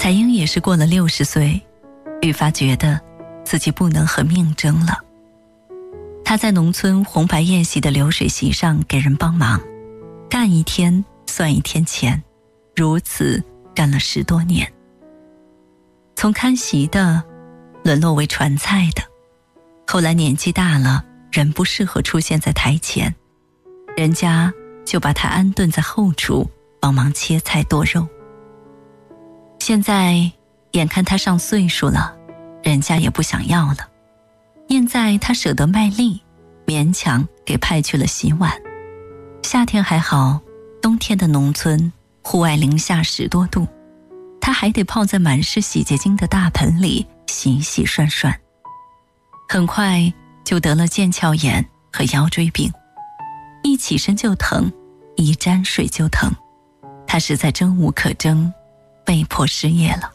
彩英也是过了60岁，愈发觉得自己不能和命争了。她在农村红白宴席的流水席上给人帮忙，干一天算一天钱，如此干了10多年。从看席的沦落为传菜的，后来年纪大了，人不适合出现在台前，人家就把她安顿在后厨帮忙切菜剁肉。现在眼看她上岁数了，人家也不想要了，念在她舍得卖力，勉强给派去了洗碗。夏天还好，冬天的农村户外零下10多度，她还得泡在满是洗洁精的大盆里洗洗涮涮，很快就得了腱鞘炎和腰椎病，一起身就疼，一沾水就疼，她实在争无可争，被迫失业了。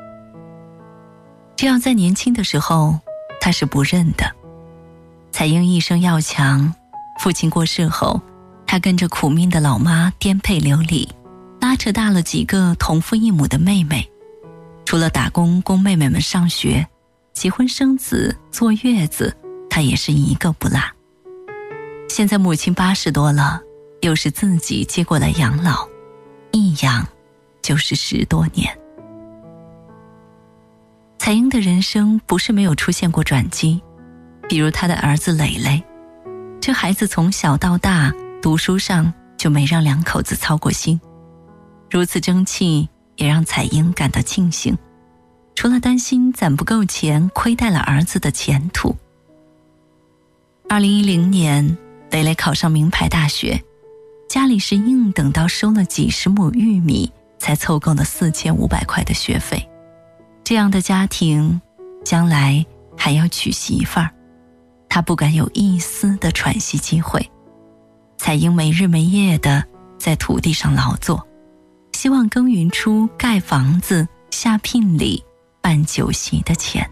这要在年轻的时候，她是不认的。彩英一生要强，父亲过世后，她跟着苦命的老妈颠沛流离，拉扯大了几个同父异母的妹妹，除了打工供妹妹们上学，结婚生子坐月子，她也是一个不落。现在母亲80多了，又是自己接过来养老，一养就是10多年。彩英的人生不是没有出现过转机，比如她的儿子磊磊，这孩子从小到大读书上就没让两口子操过心，如此争气也让彩英感到庆幸，除了担心攒不够钱亏待了儿子的前途。2010年磊磊考上名牌大学，家里是硬等到收了几10亩玉米才凑够了4500块的学费。这样的家庭将来还要娶媳妇儿，他不敢有一丝的喘息机会。彩英没日没夜地在土地上劳作，希望耕耘出盖房子、下聘礼、办酒席的钱。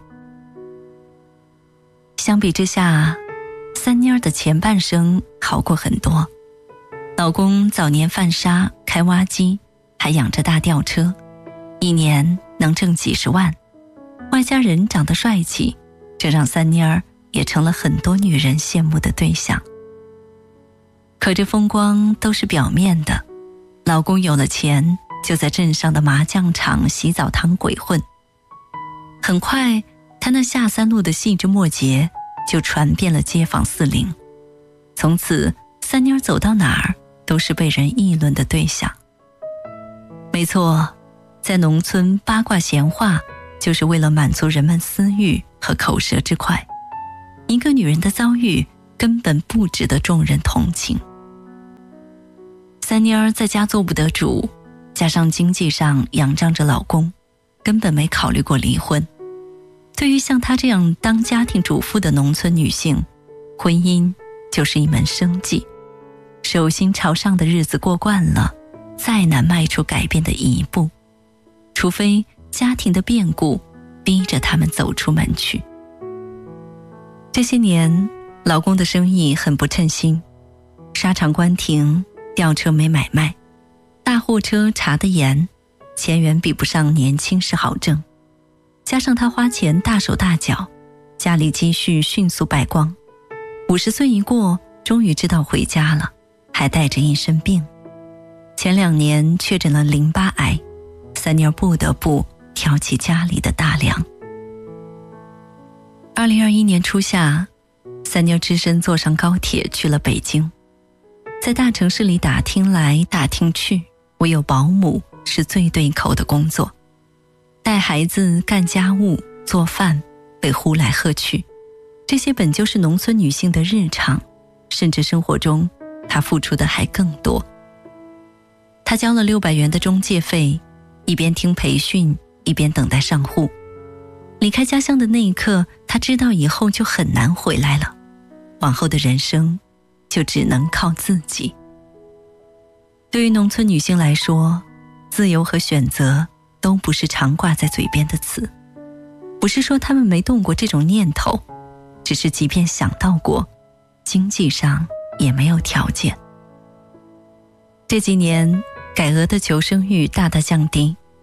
相比之下，三妮儿的前半生好过很多。老公早年贩沙开挖机，还养着大吊车，一年能挣几10万，外加人长得帅气，这让三妮儿也成了很多女人羡慕的对象。可这风光都是表面的，老公有了钱就在镇上的麻将场、洗澡堂鬼混。很快他那下三路的细枝末节就传遍了街坊四邻，从此三妮儿走到哪儿都是被人议论的对象。没错，在农村八卦闲话就是为了满足人们私欲和口舌之快，一个女人的遭遇根本不值得众人同情。三妮儿在家做不得主，加上经济上仰仗着老公，根本没考虑过离婚。对于像她这样当家庭主妇的农村女性，婚姻就是一门生计，手心朝上的日子过惯了，再难迈出改变的一步，除非家庭的变故逼着他们走出门去。这些年老公的生意很不称心，沙场关停，吊车没买卖，大货车查得严，钱源比不上年轻时好挣，加上他花钱大手大脚，家里积蓄迅速败光，50岁一过，终于知道回家了，还带着一身病。前2年确诊了淋巴癌，三妮儿不得不挑起家里的大梁。2021年初夏，三妮儿只身坐上高铁去了北京，在大城市里打听来打听去，唯有保姆是最对口的工作。带孩子、干家务、做饭，被呼来喝去，这些本就是农村女性的日常，甚至生活中她付出的还更多。她交了600元的中介费，一边听培训，一边等待上户。离开家乡的那一刻，她知道以后就很难回来了，往后的人生就只能靠自己。对于农村女性来说，自由和选择都不是常挂在嘴边的词，不是说她们没动过这种念头，只是即便想到过，经济上也没有条件。这几年改革的求生欲大大降低，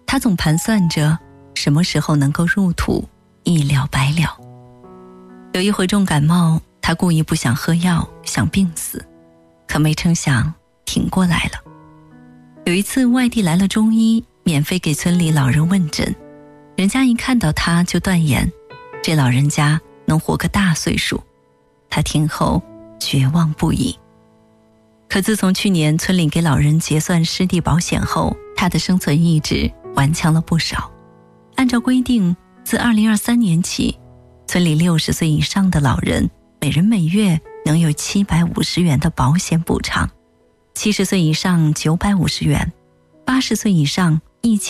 他总盘算着什么时候能够入土，一了百了。有一回重感冒，他故意不想喝药，想病死，可没成想挺过来了。有一次外地来了中医，免费给村里老人问诊，人家一看到他就断言这老人家能活个大岁数。他听后绝望不已。可自从去年村里给老人结算失地保险后，他的生存意志顽强了不少。按照规定，自2023年起，村里60岁以上的老人每人每月能有750元的保险补偿，70岁以上950元，80岁以上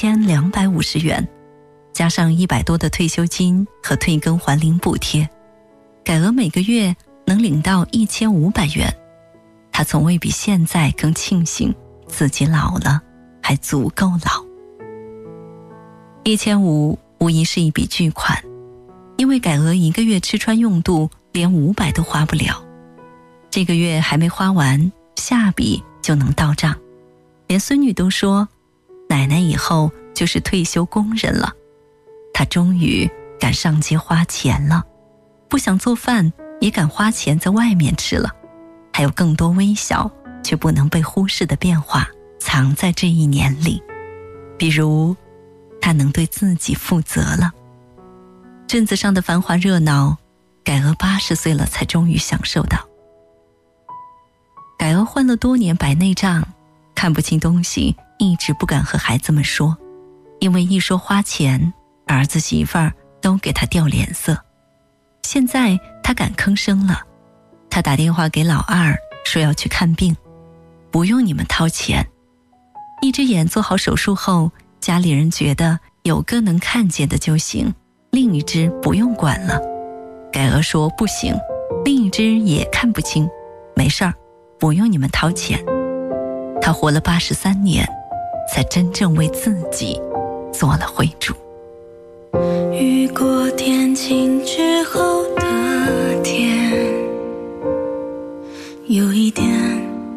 1250元，加上100多的退休金和退耕还林补贴，改额每个月能领到1500元。他从未比现在更庆幸自己老了还足够老。1500无疑是一笔巨款，因为改额1个月吃穿用度连500都花不了，这个月还没花完，下笔就能到账。连孙女都说，奶奶以后就是退休工人了。她终于敢上街花钱了，不想做饭也敢花钱在外面吃了。还有更多微小却不能被忽视的变化藏在这1年里，比如他能对自己负责了。镇子上的繁华热闹，改额80岁了才终于享受到。改额患了多年白内障，看不清东西，一直不敢和孩子们说，因为一说花钱，儿子媳妇儿都给他掉脸色。现在他敢吭声了，他打电话给老二说要去看病，不用你们掏钱。一只眼做好手术后，家里人觉得有个能看见的就行，另一只不用管了。改额说不行，另一只也看不清，没事儿，不用你们掏钱。他活了83年，才真正为自己做了灰主。 雨过天晴之后，